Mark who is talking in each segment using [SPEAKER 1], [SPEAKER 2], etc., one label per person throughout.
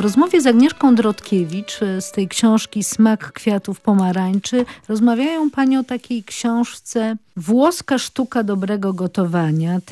[SPEAKER 1] W rozmowie z Agnieszką Drodkiewicz z tej książki Smak kwiatów pomarańczy rozmawiają pani o takiej książce Włoska sztuka dobrego gotowania,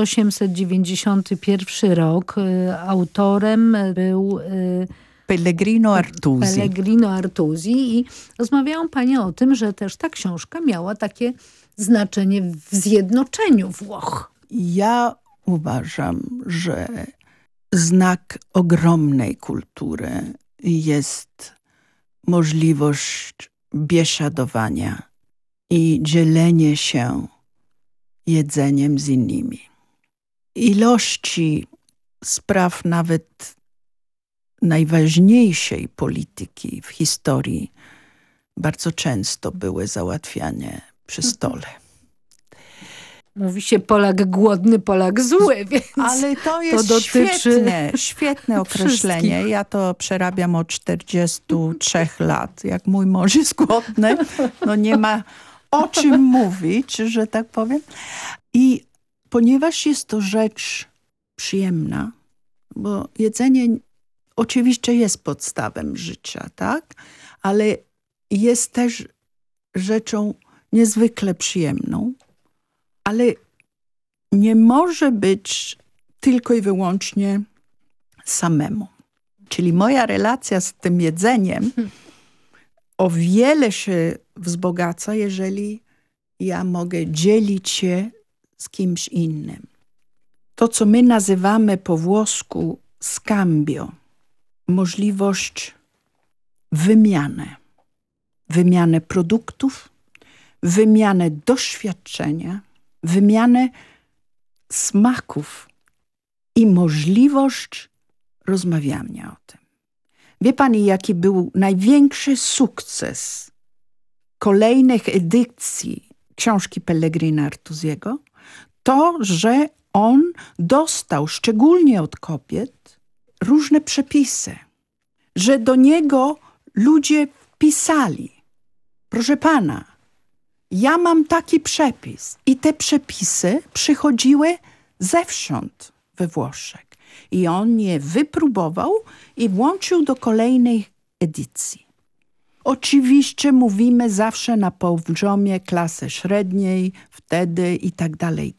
[SPEAKER 1] 1891 rok. Autorem był
[SPEAKER 2] Pellegrino Artusi.
[SPEAKER 1] I rozmawiają pani o tym, że też ta książka miała takie znaczenie w zjednoczeniu Włoch.
[SPEAKER 2] Ja uważam, że znak ogromnej kultury jest możliwość biesiadowania i dzielenie się jedzeniem z innymi. Ilości spraw nawet najważniejszej polityki w historii bardzo często były załatwiane przy stole.
[SPEAKER 1] Mówi się Polak głodny, Polak zły, więc
[SPEAKER 2] ale to jest świetne określenie.
[SPEAKER 1] Wszystkich.
[SPEAKER 2] Ja to przerabiam od 43 lat. Jak mój mąż jest głodny, no nie ma o czym mówić, że tak powiem. I ponieważ jest to rzecz przyjemna, bo jedzenie oczywiście jest podstawą życia, tak? Ale jest też rzeczą niezwykle przyjemną, ale nie może być tylko i wyłącznie samemu. Czyli moja relacja z tym jedzeniem o wiele się wzbogaca, jeżeli ja mogę dzielić się z kimś innym. To, co my nazywamy po włosku scambio, możliwość wymiany produktów, wymianę doświadczenia, wymianę smaków i możliwość rozmawiania o tym. Wie pani, jaki był największy sukces kolejnych edycji książki Pellegrina Artusiego? To, że on dostał, szczególnie od kobiet, różne przepisy. Że do niego ludzie pisali. Proszę pana, ja mam taki przepis. I te przepisy przychodziły zewsząd we Włoszech. I on je wypróbował i włączył do kolejnej edycji. Oczywiście mówimy zawsze na poziomie klasy średniej, wtedy i tak dalej,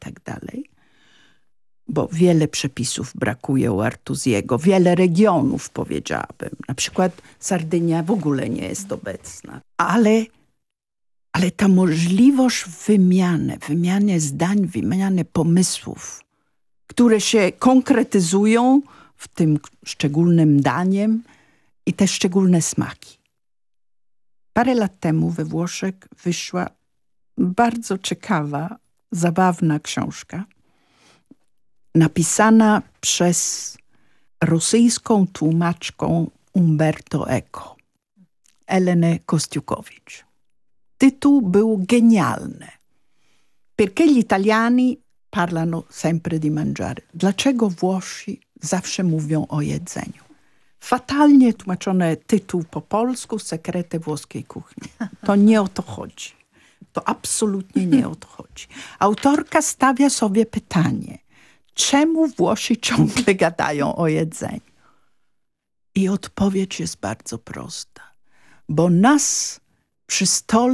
[SPEAKER 2] bo wiele przepisów brakuje u Artusiego, wiele regionów, powiedziałabym. Na przykład Sardynia w ogóle nie jest obecna. Ale ta możliwość wymiany zdań, wymiany pomysłów, które się konkretyzują w tym szczególnym daniem i te szczególne smaki. Parę lat temu we Włoszech wyszła bardzo ciekawa, zabawna książka, napisana przez rosyjską tłumaczką Umberto Eco, Elenę Kostiukowicz. Tytuł był genialny. Perché gli italiani parlano sempre di mangiare? Dlaczego Włosi zawsze mówią o jedzeniu? Fatalnie tłumaczony tytuł po polsku, Sekrety włoskiej kuchni. To nie o to chodzi. To absolutnie nie o to chodzi. Autorka stawia sobie pytanie, czemu Włosi ciągle gadają o jedzeniu? I odpowiedź jest bardzo prosta. Bo nas przy stole